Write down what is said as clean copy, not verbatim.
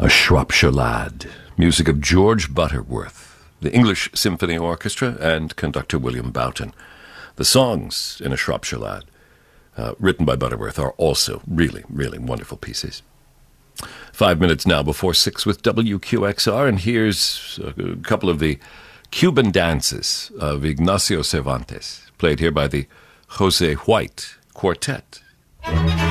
A Shropshire Lad, music of George Butterworth, the English Symphony Orchestra, and conductor William Boughton. The songs in A Shropshire Lad, written by Butterworth, are also really, really wonderful pieces. 5 minutes now before 6 with WQXR, and here's a couple of the Cuban dances of Ignacio Cervantes, played here by the Jose White Quartet.